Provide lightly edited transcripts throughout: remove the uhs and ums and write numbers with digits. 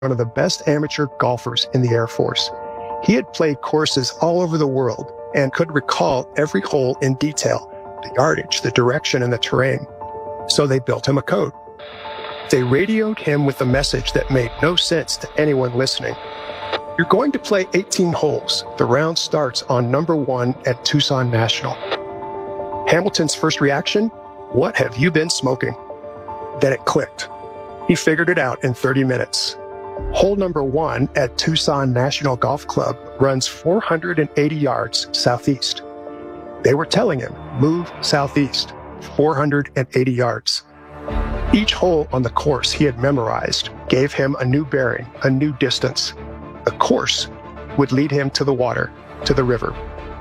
one of the best amateur golfers in the Air Force. He had played courses all over the world and could recall every hole in detail, the yardage, the direction, and the terrain. So they built him a code. They radioed him with a message that made no sense to anyone listening. You're going to play 18 holes. The round starts on number 1 at Tucson National. Hamilton's first reaction? What have you been smoking? Then it clicked. He figured it out in 30 minutes. Hole number 1 at Tucson National Golf Club runs 480 yards southeast. They were telling him, move southeast, 480 yards. Each hole on the course he had memorized gave him a new bearing, a new distance. The course would lead him to the water, to the river.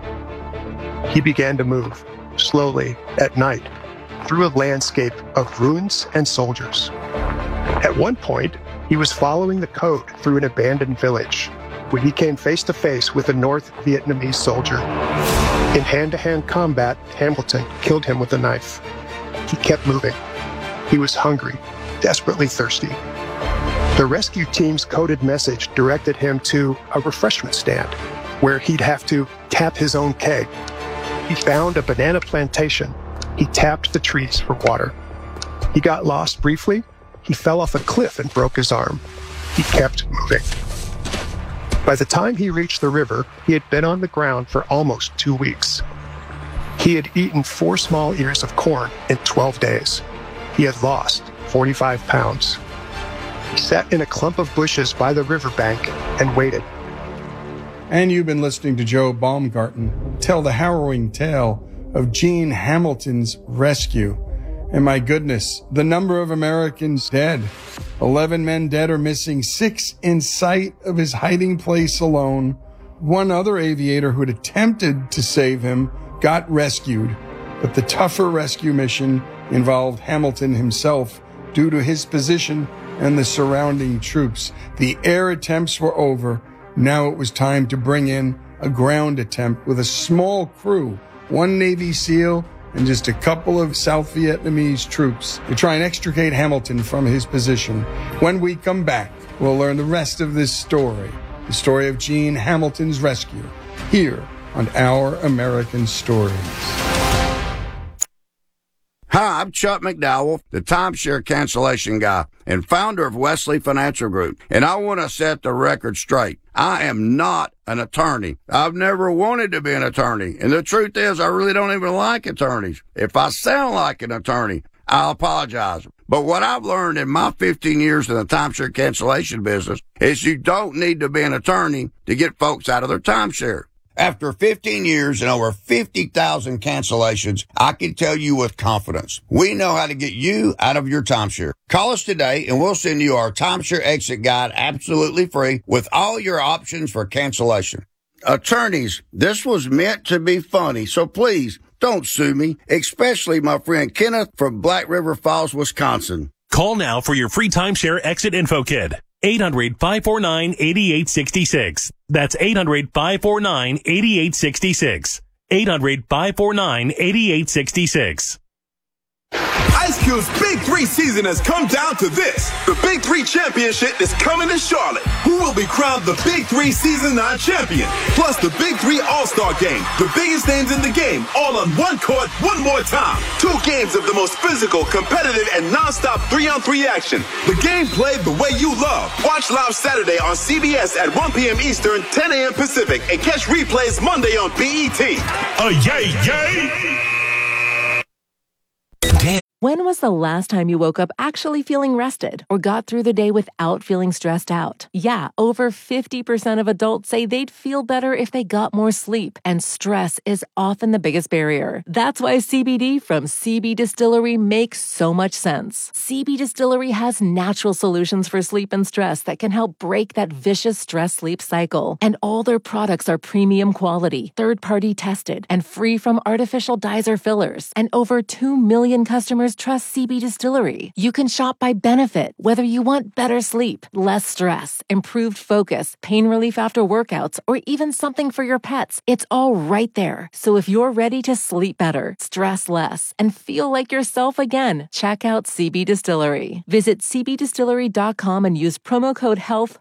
He began to move, slowly, at night, through a landscape of ruins and soldiers. At one point, he was following the code through an abandoned village when he came face to face with a North Vietnamese soldier. In hand-to-hand combat, Hamilton killed him with a knife. He kept moving. He was hungry, desperately thirsty. The rescue team's coded message directed him to a refreshment stand where he'd have to tap his own keg. He found a banana plantation. He tapped the trees for water. He got lost briefly. He fell off a cliff and broke his arm. He kept moving. By the time he reached the river, he had been on the ground for almost 2 weeks. He had eaten 4 small ears of corn in 12 days. He had lost 45 pounds. He sat in a clump of bushes by the riverbank and waited. And you've been listening to Joe Baumgarten tell the harrowing tale of Gene Hamilton's rescue. And my goodness, the number of Americans dead. 11 men dead or missing, 6 in sight of his hiding place alone. One other aviator who had attempted to save him got rescued, but the tougher rescue mission involved Hamilton himself due to his position and the surrounding troops. The air attempts were over. Now it was time to bring in a ground attempt with a small crew, 1 Navy SEAL and just a couple of South Vietnamese troops to try and extricate Hamilton from his position. When we come back, we'll learn the rest of this story, the story of Gene Hamilton's rescue, here on Our American Stories. Hi, I'm Chuck McDowell, the timeshare cancellation guy and founder of Wesley Financial Group, and I want to set the record straight. I am not an attorney. I've never wanted to be an attorney, and the truth is I really don't even like attorneys. If I sound like an attorney, I'll apologize. But what I've learned in my 15 years in the timeshare cancellation business is you don't need to be an attorney to get folks out of their timeshare. After 15 years and over 50,000 cancellations, I can tell you with confidence, we know how to get you out of your timeshare. Call us today and we'll send you our timeshare exit guide absolutely free with all your options for cancellation. Attorneys, this was meant to be funny, so please don't sue me, especially my friend Kenneth from Black River Falls, Wisconsin. Call now for your free timeshare exit info kit. 800-549-8866. That's 800-549-8866. 800-549-8866. Ice Cube's Big 3 season has come down to this. The Big 3 Championship is coming to Charlotte. Who will be crowned the Big 3 Season 9 champion? Plus the Big 3 All-Star Game. The biggest names in the game, all on one court, one more time. 2 games of the most physical, competitive, and non-stop 3-on-3 action. The game played the way you love. Watch live Saturday on CBS at 1 p.m. Eastern, 10 a.m. Pacific, and catch replays Monday on BET. Yay, yay! When was the last time you woke up actually feeling rested or got through the day without feeling stressed out? Yeah, over 50% of adults say they'd feel better if they got more sleep, and stress is often the biggest barrier. That's why CBD from CB Distillery makes so much sense. CB Distillery has natural solutions for sleep and stress that can help break that vicious stress-sleep cycle. And all their products are premium quality, third-party tested, and free from artificial dyes or fillers. And over 2 million customers customers trust CB Distillery. You can shop by benefit, whether you want better sleep, less stress, improved focus, pain relief after workouts, or even something for your pets. It's all right there. So if you're ready to sleep better, stress less, and feel like yourself again, check out CB Distillery. Visit cbdistillery.com and use promo code HEALTH